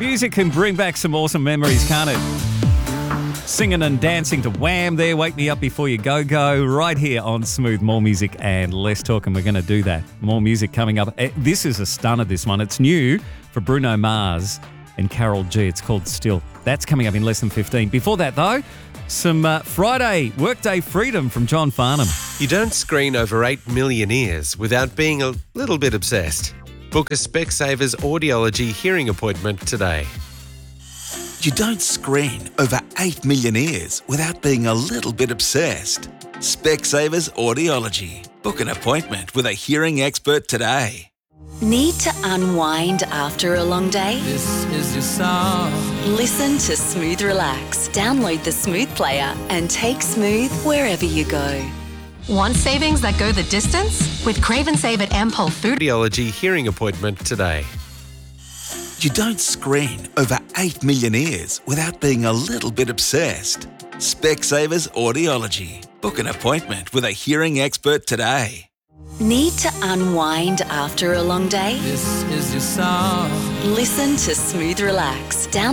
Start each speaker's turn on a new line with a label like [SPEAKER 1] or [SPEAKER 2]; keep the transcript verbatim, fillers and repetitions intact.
[SPEAKER 1] Music can bring back some awesome memories, can't it? Singing and dancing to Wham there, Wake Me Up Before You Go Go, right here on Smooth. More music and less talk, and we're going to do that. More music coming up. This is a stunner, this one. It's new for Bruno Mars and Carol G. It's called Still. That's coming up in less than fifteen. Before that, though, some uh, Friday Workday Freedom from John Farnham.
[SPEAKER 2] You don't screen over eight million ears without being a little bit obsessed. Book a Specsavers audiology hearing appointment today.
[SPEAKER 3] You don't screen over eight million ears without being a little bit obsessed. Specsavers Audiology. Book an appointment with a hearing expert today.
[SPEAKER 4] Need to unwind after a long day?
[SPEAKER 5] This is your song.
[SPEAKER 4] Listen to Smooth Relax. Download the Smooth player and take Smooth wherever you go.
[SPEAKER 6] Want savings that go the distance? With Crave and Save at Ampol Food.
[SPEAKER 2] Audiology hearing appointment today.
[SPEAKER 3] You don't screen over eight million ears without being a little bit obsessed. Specsavers Audiology. Book an appointment with a hearing expert today.
[SPEAKER 4] Need to unwind after a long day?
[SPEAKER 5] This is your song.
[SPEAKER 4] Listen to Smooth Relax. Download